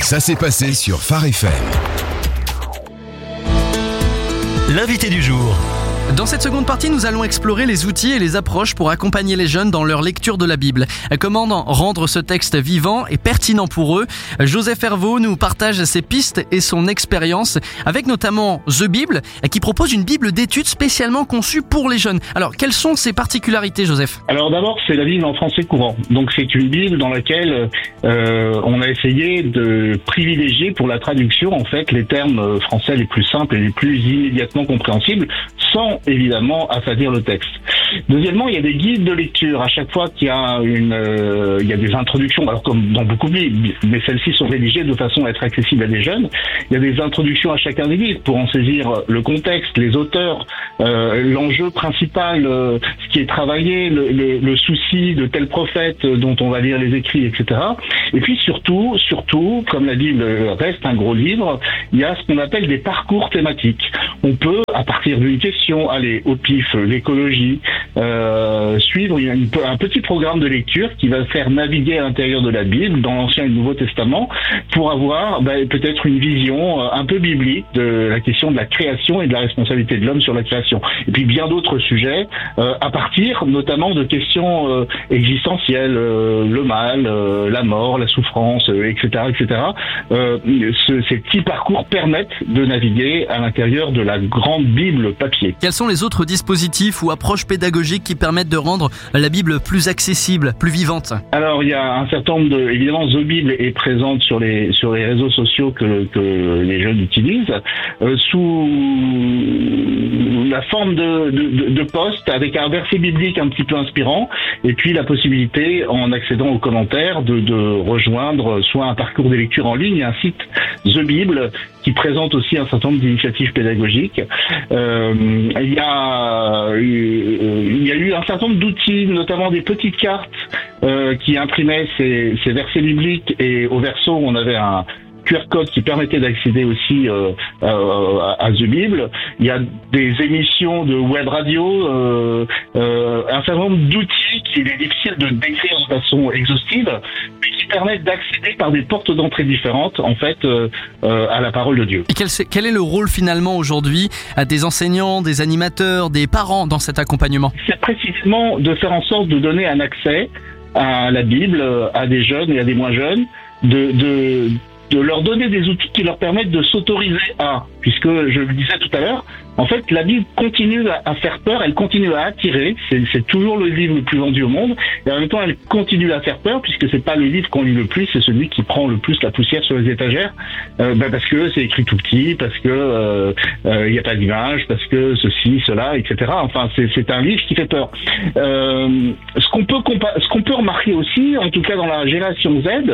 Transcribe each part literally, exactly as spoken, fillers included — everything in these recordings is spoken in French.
Ça s'est passé sur Phare F M. L'invité du jour. Dans cette seconde partie, nous allons explorer les outils et les approches pour accompagner les jeunes dans leur lecture de la Bible. Comment rendre ce texte vivant et pertinent pour eux? Joseph Herveau nous partage ses pistes et son expérience avec notamment The Bible, qui propose une Bible d'études spécialement conçue pour les jeunes. Alors, quelles sont ses particularités, Joseph? Alors d'abord, c'est la Bible en français courant. Donc c'est une Bible dans laquelle euh, on a essayé de privilégier pour la traduction en fait les termes français les plus simples et les plus immédiatement compréhensibles, sans évidemment affadir le texte. Deuxièmement, il y a des guides de lecture. À chaque fois qu'il y a une, euh, il y a des introductions, alors comme dans beaucoup de livres, mais celles-ci sont rédigées de façon à être accessibles à des jeunes. Il y a des introductions à chacun des livres pour en saisir le contexte, les auteurs, euh, l'enjeu principal, euh, ce qui est travaillé, le, le, le souci de tel prophète dont on va lire les écrits, et cetera. Et puis surtout, surtout, comme la Bible reste un gros livre, il y a ce qu'on appelle des parcours thématiques. On peut, à partir d'une question, aller au pif, l'écologie, euh, suivre une, un petit programme de lecture qui va faire naviguer à l'intérieur de la Bible, dans l'Ancien et le Nouveau Testament, pour avoir bah, peut-être une vision un peu biblique de la question de la création et de la responsabilité de l'homme sur la création. Et puis bien d'autres sujets, euh, à partir notamment de questions euh, existentielles, euh, le mal, euh, la mort, la souffrance, euh, et cetera, et cetera. Euh, ce, ces petits parcours permettent de naviguer à l'intérieur de la grande Bible papier. Quels sont les autres dispositifs ou approches pédagogiques qui permettent de rendre la Bible plus accessible, plus vivante? Alors, il y a un certain nombre de... Évidemment, The Bible est présente sur les sur les réseaux sociaux que, que les jeunes utilisent, euh, sous la forme de, de, de posts avec un verset biblique un petit peu inspirant, et puis la possibilité, en accédant aux commentaires, de, de rejoindre soit un parcours de lecture en ligne, un site The Bible, qui présente aussi un certain nombre d'initiatives pédagogiques. Euh, il y a il y a eu un certain nombre d'outils, notamment des petites cartes euh, qui imprimaient ces, ces versets bibliques, et au verso on avait un Q R code qui permettait d'accéder aussi euh, euh, à The Bible. Il y a des émissions de web radio, euh, euh, un certain nombre d'outils qu'il est difficile de décrire de façon exhaustive, mais qui permettent d'accéder par des portes d'entrée différentes, en fait, euh, euh, à la parole de Dieu. Et quel, quel est le rôle finalement aujourd'hui des enseignants, des animateurs, des parents dans cet accompagnement? C'est précisément de faire en sorte de donner un accès à la Bible à des jeunes et à des moins jeunes, de, de de leur donner des outils qui leur permettent de s'autoriser à, puisque je le disais tout à l'heure, en fait, la Bible continue à faire peur, elle continue à attirer, c'est, c'est toujours le livre le plus vendu au monde, et en même temps, elle continue à faire peur, puisque c'est pas le livre qu'on lit le plus, c'est celui qui prend le plus la poussière sur les étagères, euh, bah parce que c'est écrit tout petit, parce que euh, euh, y a pas d'image, parce que ceci, cela, et cetera. Enfin, c'est, c'est un livre qui fait peur. Euh, ce qu'on peut compa- ce qu'on peut remarquer aussi, en tout cas dans la génération Z,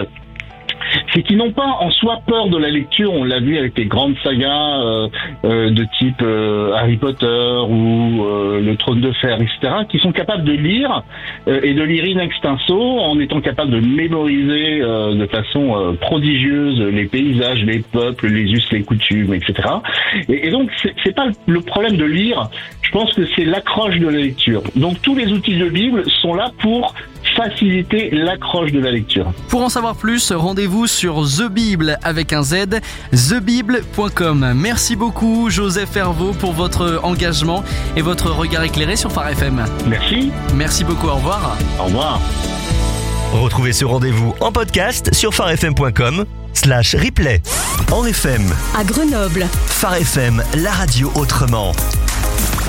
c'est qu'ils n'ont pas en soi peur de la lecture. On l'a vu avec les grandes sagas euh, euh, de type euh, Harry Potter ou euh, le Trône de Fer, et cetera, qui sont capables de lire euh, et de lire in extenso, en étant capables de mémoriser euh, de façon euh, prodigieuse les paysages, les peuples, les us, les coutumes, et cetera. Et, et donc, c'est, c'est pas le problème de lire. Je pense que c'est l'accroche de la lecture. Donc, tous les outils de Bible sont là pour faciliter l'accroche de la lecture. Pour en savoir plus, rendez-vous sur The Bible avec un Z, the bible point com. Merci beaucoup Joseph Herveau pour votre engagement et votre regard éclairé sur Phare F M. Merci. Merci beaucoup, au revoir. Au revoir. Retrouvez ce rendez-vous en podcast sur pharefm point com slash replay. En F M. À Grenoble. Phare F M, la radio autrement.